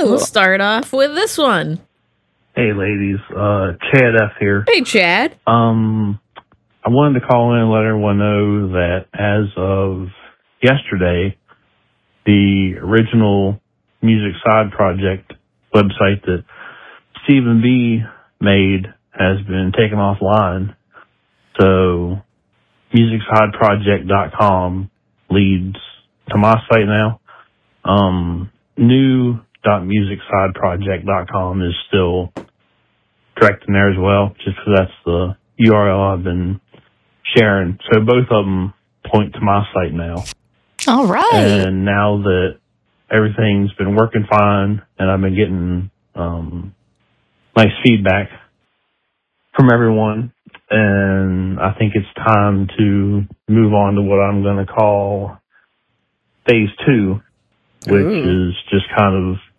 we'll start off with this one. Hey, ladies. Chad F. here. Hey, Chad. I wanted to call in and let everyone know that as of yesterday, the original Music Side Project website that Stephen B. made has been taken offline. So musicsideproject.com leads to my site now. New.musicsideproject.com is still direct in there as well, just because that's the URL I've been sharing. So both of them point to my site now. All right. And now that everything's been working fine and I've been getting nice feedback from everyone, and I think it's time to move on to what I'm going to call phase 2, which is just kind of,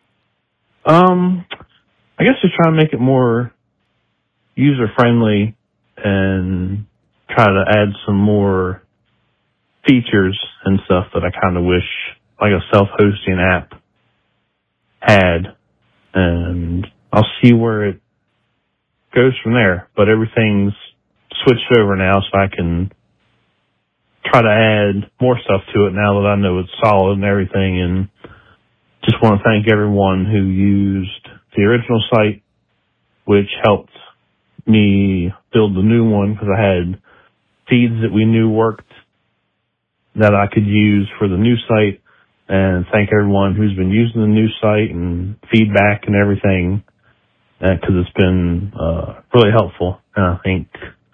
I guess just try to make it more user-friendly and try to add some more features and stuff that I kind of wish like a self-hosting app had. And I'll see where it goes from there. But everything's switched over now, so I can try to add more stuff to it now that I know it's solid and everything. And just want to thank everyone who used the original site, which helped me build the new one, because I had feeds that we knew worked that I could use for the new site. And thank everyone who's been using the new site and feedback and everything, because it's been really helpful. And I think,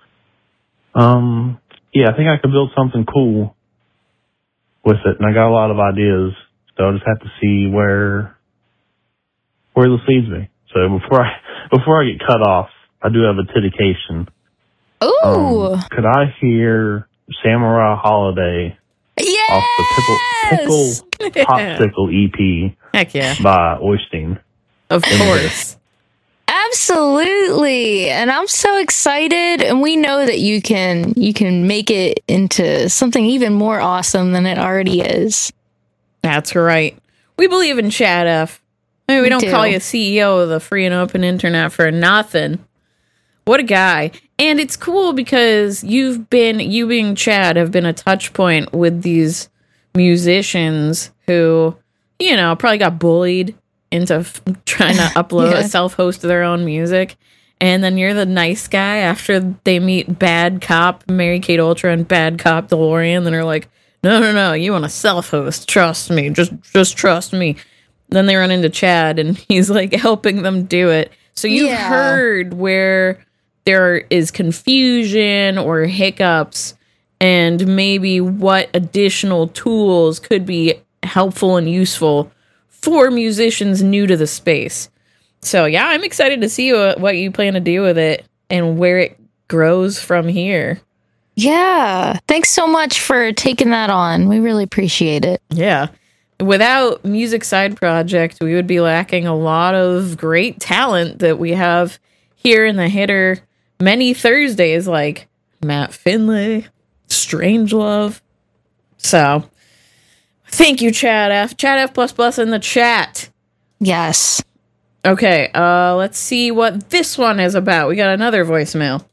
I think I could build something cool with it. And I got a lot of ideas, so I'll just have to see where this leads me. So before I get cut off, I do have a dedication. Ooh. Could I hear Samurai Holiday off the Pickle Popsicle EP? Heck yeah. By Oystein. Of course. Absolutely. And I'm so excited. And we know that you can make it into something even more awesome than it already is. That's right. We believe in Chad F. I mean, we don't call you CEO of the free and open internet for nothing. What a guy. And it's cool because you being Chad have been a touch point with these musicians who, probably got bullied into trying to upload, self-host their own music. And then you're the nice guy after they meet Bad Cop, Mary-Kate Ultra, and Bad Cop DeLorean. Then they're like, no, you want to self-host. Trust me. Just trust me. Then they run into Chad, and he's like helping them do it. So you've heard where there is confusion or hiccups, and maybe what additional tools could be helpful and useful for musicians new to the space. So yeah, I'm excited to see what you plan to do with it and where it grows from here. Yeah. Thanks so much for taking that on. We really appreciate it. Yeah. Without Music Side Project, we would be lacking a lot of great talent that we have here in the Hitter many Thursdays, like Matt Finlay, Strangelove. So, thank you, Chad F. Chad F++ in the chat. Yes. Okay, let's see what this one is about. We got another voicemail.